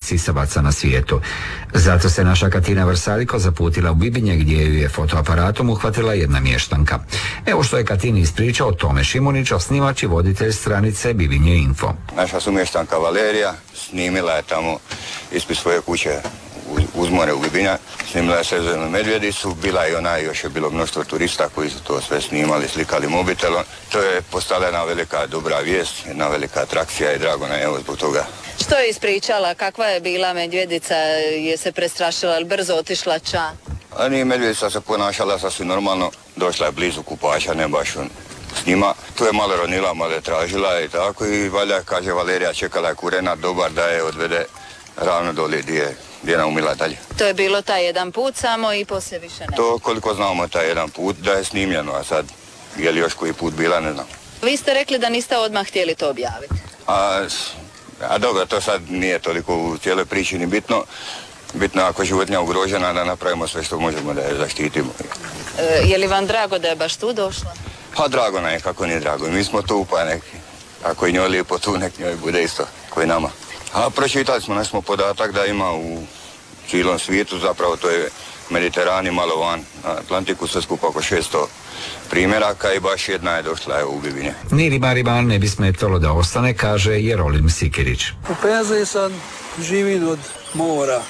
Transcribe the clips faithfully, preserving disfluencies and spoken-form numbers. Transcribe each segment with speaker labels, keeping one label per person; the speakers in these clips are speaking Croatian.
Speaker 1: sisavaca na svijetu. Zato se naša Katina Vrsaljko zaputila u Bibinje gdje ju je fotoaparatom uhvatila jedna mještanka. Evo što je Katini ispričao Tome Šimunić, osnivač i voditelj stranice Bibinje Info.
Speaker 2: Naša su mještanka Valerija snimila je tamo ispred svoje kuće uz more u Bibinja, snimila je sezonu medvjedicu, bila je ona, još je bilo mnoštvo turista koji su to sve snimali, slikali mobitelom. To je postala jedna velika dobra vijest, jedna velika atrakcija i drago nam je evo zbog toga.
Speaker 3: Što je ispričala, kakva je bila medvjedica, je se prestrašila, ali brzo otišla ča?
Speaker 2: A nije, medvjedica se ponašala sasvim normalno, došla je blizu kupača, ne baš on s njima. Tu je malo ronila, malo je tražila i tako i valja, kaže Valerija, čekala je kurena, dobar da je odvede ravno doli gdje je gdje je naumila dalje.
Speaker 3: To je bilo taj jedan put samo i poslije više ne?
Speaker 2: To koliko znamo taj jedan put da je snimljeno, a sad je li još koji put bila, ne znam.
Speaker 3: Vi ste rekli da niste odmah htjeli to objaviti.
Speaker 2: A, a dobro, to sad nije toliko u cijeloj priči ni bitno. Bitno ako je životinja ugrožena da napravimo sve što možemo da je zaštitimo.
Speaker 3: E, je li vam drago da je baš tu došla?
Speaker 2: Pa drago nam je, kako nije drago. Mi smo tu, pa nek, ako je njoj lijepo tu, nek njoj bude isto koji nama. A pročitali smo, našli smo podatak da ima u cijelom svijetu, zapravo to je Mediteran i malo van Atlantiku, sve skupa oko šesto primjeraka i baš jedna je došla u Bibinje.
Speaker 1: Ni ribarima ne bi smetalo da ostane, kaže Jerolim Sikirić.
Speaker 4: U penziji sam živim od mora,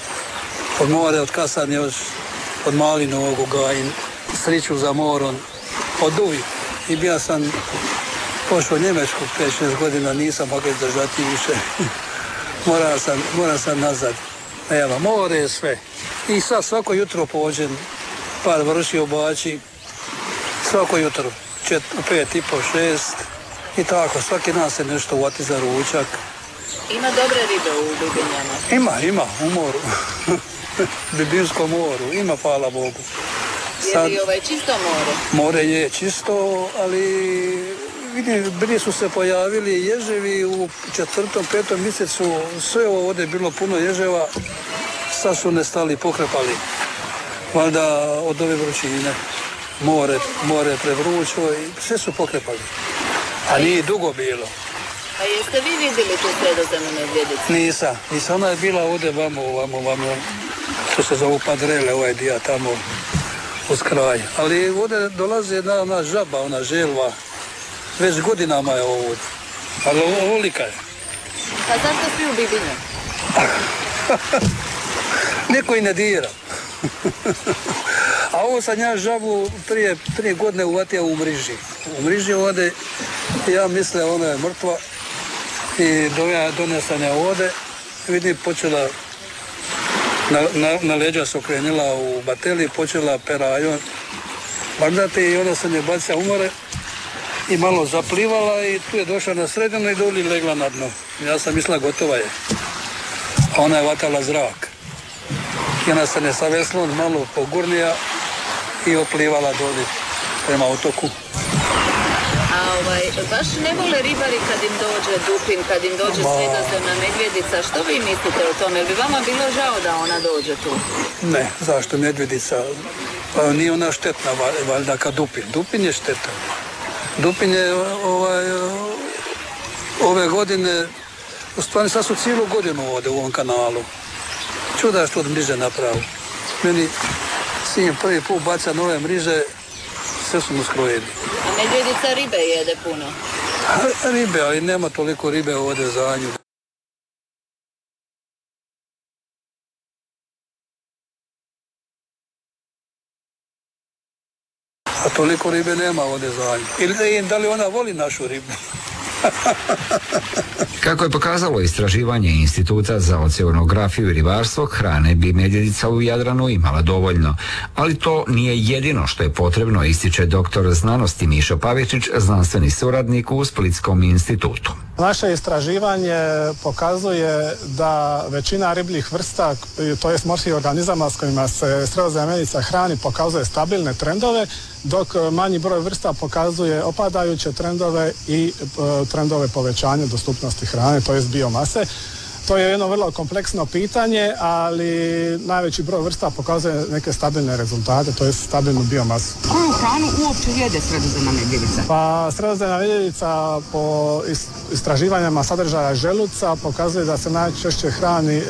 Speaker 4: od mora, od kad sam još od Malinovog gajim, sreću za morom, od uvijek. I bio sam pošao u Njemečku pet šest godina, nisam mogao izdržati više. Morao sam, morao sam nazad. Evo, more je sve. I sad svako jutro pođem, par vrši obači, svako jutro, čet, u pet i po, šest i tako, svaki dan se nešto uvati za ručak.
Speaker 3: Ima dobre ribe u Bibinjama?
Speaker 4: Ima, ima, u moru. Bibinskom moru, ima, hvala Bogu.
Speaker 3: Sad, je li ovaj čisto more?
Speaker 4: More je čisto, ali vidim, bili su se pojavili ježevi u četvrtom, petom mjesecu, sve ovo ovdje je bilo puno ježeva, sad su nestali, pokrepali. Valjda od ove vrućine, more, more prevrućo i sve su pokrepali. A nije dugo bilo.
Speaker 3: A jeste vi vidjeli tu sredozemnu medvjedicu?
Speaker 4: Nisam, nisam, ona je bila ovdje vamo, vamo, vamo, to se zovu Padrele, ovaj dio tamo uz kraj. Ali ovdje dolazi jedna ona žaba, ona želva, već godinama je ovdje, ali ovolika je.
Speaker 3: Pa zašto svi u Bibinju?
Speaker 4: Niko i ne dira. A ovo sam ja žabu prije tri godine uvatio u mriži. U mriži ovdje, ja mislim ona je mrtva i donesam je ovdje. Vidim, počela, na, na, na leđa se okrenila u bateli, počela perajon. Bagdati i onda sam je bacija u more i malo zaplivala i tu je došla na sredinu i doli legla na dno. Ja sam mislila gotova je. A ona je vatala zrak. I ona se ne sa veslom malo pogurnija i oplivala doli prema otoku.
Speaker 3: A ovaj, baš ne vole ribari kad im dođe dupin, kad im dođe sredozemna medvjedica. Što vi mislite o tome? Bi vama bilo žao da ona dođe tu?
Speaker 4: Ne, zašto medvjedica? Pa nije ona štetna, valjda kad dupin. Dupin je štetan. Dupin je ovaj, ove godine, u stvari sad su cijelu godinu ovdje u ovom kanalu. Čuda što od mriže napravi. Meni sin prvi put baca nove mriže, sve su mu skrojeni.
Speaker 3: A medvjedica ribe jede puno?
Speaker 4: A, ribe, ali nema toliko ribe ovdje za nju. A toliko ribe nema ovdje za nju. Ili da li ona voli našu ribu?
Speaker 1: Kako je pokazalo istraživanje Instituta za oceanografiju i ribarstvo, hrane bi medvjedica u Jadranu imala dovoljno. Ali to nije jedino što je potrebno, ističe doktor znanosti Mišo Pavičić, znanstveni suradnik u Splitskom institutu.
Speaker 5: Naše istraživanje pokazuje da većina ribljih vrsta, to jest morskih organizama s kojima se sredozemna medvjedica hrani, pokazuje stabilne trendove, dok manji broj vrsta pokazuje opadajuće trendove i e, trendove povećanja dostupnosti hrane, to jest biomase. To je jedno vrlo kompleksno pitanje, ali najveći broj vrsta pokazuje neke stabilne rezultate, to je stabilnu biomasu.
Speaker 6: Koju hranu uopće jede sredozemna medvjedica?
Speaker 5: Pa sredozemna medvjedica po istraživanjima sadržaja želuca pokazuje da se najčešće hrani